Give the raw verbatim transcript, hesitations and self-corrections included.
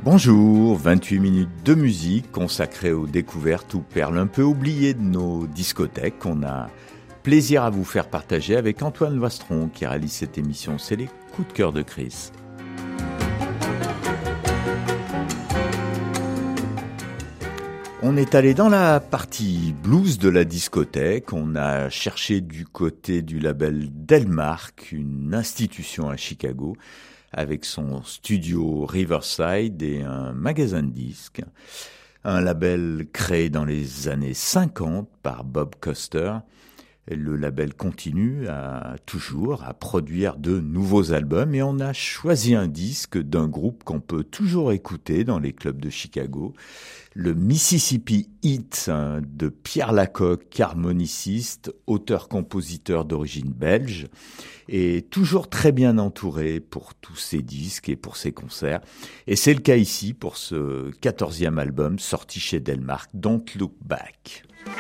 Bonjour, vingt-huit minutes de musique consacrées aux découvertes ou perles un peu oubliées de nos discothèques. On a plaisir à vous faire partager avec Antoine Vastron qui réalise cette émission. C'est les coups de cœur de Chris. On est allé dans la partie blues de la discothèque. On a cherché du côté du label Delmark, une institution à Chicago, avec son studio Riverside et un magasin de disques. Un label créé dans les années cinquante par Bob Coster. Le label continue à, toujours à produire de nouveaux albums et on a choisi un disque d'un groupe qu'on peut toujours écouter dans les clubs de Chicago, le Mississippi Heat de Pierre Lacocque, harmoniciste, auteur-compositeur d'origine belge, et toujours très bien entouré pour tous ses disques et pour ses concerts. Et c'est le cas ici pour ce quatorzième album sorti chez Delmark, Don't Look Back.